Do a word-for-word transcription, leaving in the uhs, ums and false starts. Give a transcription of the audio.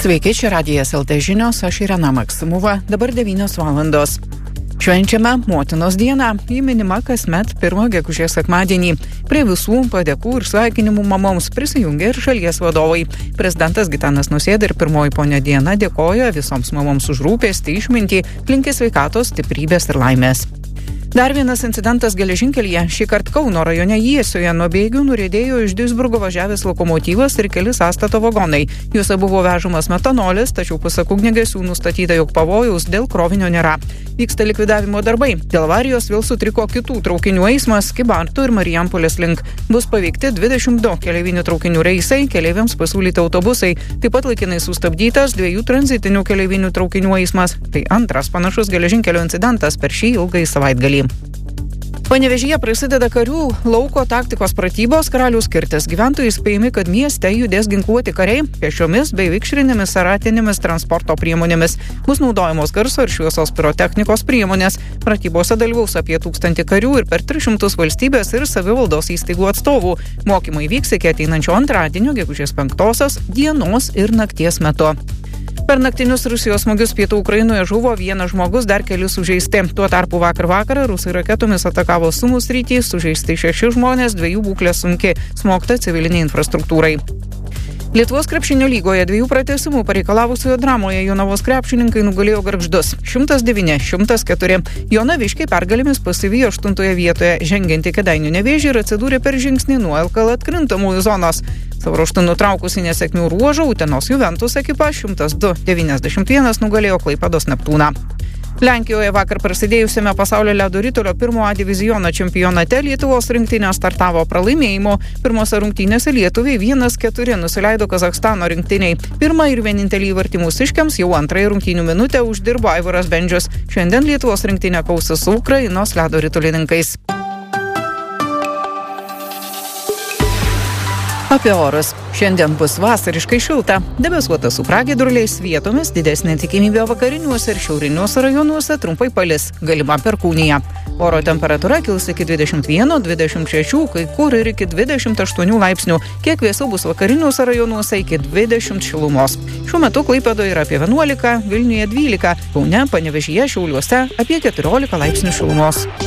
Sveiki, čia Radijas L T žinios, aš Irena Maksimova, dabar devynios valandos. Švenčiame Motinos dieną, ji minima kasmet pirmą gegužės sekmadienį. Prie visų padėkų ir sveikinimų mamoms prisijungia ir šalies vadovai. Prezidentas Gitanas Nausėda ir pirmoji ponia Diana dėkoja visoms mamoms už rūpestį, išmintį, linki sveikatos, stiprybės ir laimės. Dar vienas incidentas geležinkelyje. Šįkart Kauno rajone Jiesioje nuo bėgių nuriedėjo iš Duisburgo važiavęs lokomotyvas ir keli sąstato vagonai. Juose buvo vežamas metanolis, tačiau pasak ugniagesių nustatyta, jog pavojaus dėl krovinio nėra. Vyksta likvidavimo darbai. Dėl avarijos vėl sutriko kitų traukinių eismas Kybartų ir Marijampolės link. Bus paveikti dvidešimt du keleivinių traukinių reisai, keleiviams pasiūlyti autobusai. Taip pat laikinai sustabdytas dviejų tranzitinių keleivinių traukinių eismas. Tai antras panašus geležinkelio incidentas per šį ilgąjį savaitgalį. Panevėžyje prasideda karių lauko taktikos pratybos Karaliaus Kirtis. Gyventojai įspėjami, kad mieste judės ginkluoti kariai pėsčiomis bei vikšrinėmis ar ratinėmis transporto priemonėmis. Bus naudojamos garso ir šviesos pirotechnikos priemonės. Pratybose dalyvaus apie tūkstantį karių ir per tris šimtus valstybės ir savivaldos įstaigų atstovų. Mokymai vyks iki ateinančio antradienio, gegužės penktosios dienos ir nakties metu. Per naktinius Rusijos smūgius pietų Ukrainoje žuvo vienas žmogus, dar keli sužeisti. Tuo tarpu vakar vakarą rusai raketomis atakavo Sumus sritį, sužeisti šeši žmonės, dviejų būklė sunki, smogta civiliniai infrastruktūrai. Lietuvos krepšinio lygoje dviejų pratęsimų pareikalavusioje dramoje Jonavos krepšininkai nugalėjo Gargždus šimtas devyni šimtas keturi. Jonaviškiai pergalėmis pasivijo aštuntoje vietoje, žengianti Kėdainių Nevėžį ir atsidūrė per žingsnį nuo L K L atkrintamųjų zonos. Savo ruožtu nutraukusi nesėkmių ruožą Utenos Juventus ekipa šimtas du devyniasdešimt vienas nugalėjo Klaipėdos Neptūną. Lenkijoje vakar prasidėjusiame pasaulio ledo ritulio pirmo A diviziono čempionate Lietuvos rinktinė startavo pralaimėjimu. Pirmose rungtynėse lietuviai vienas keturi nusileido Kazachstano rinktiniai. Pirmą ir vienintelį įvartį mūsiškiams jau antrąją rungtynių minutę uždirbo Aivaras Bendžius. Šiandien Lietuvos rinktinė kausis su Ukrainos ledo ritulininkais. Apie orus. Šiandien bus vasariškai šilta. Debesuota su pragiedruliais, vietomis didesnė tikimybė vakariniuose ir šiauriniuose rajonuose trumpai palis, galima perkūnija. Oro temperatūra kils iki dvidešimt vieno dvidešimt šešių, kai kur ir iki dvidešimt aštuonių laipsnių. Kiek vėsiau bus vakariniuose rajonuose iki dvidešimt šilumos. Šiuo metu Klaipėdoje yra apie vienuolika, Vilniuje dvylika, Kaune, Panevėžyje, Šiauliuose apie keturiolika laipsnių šilumos.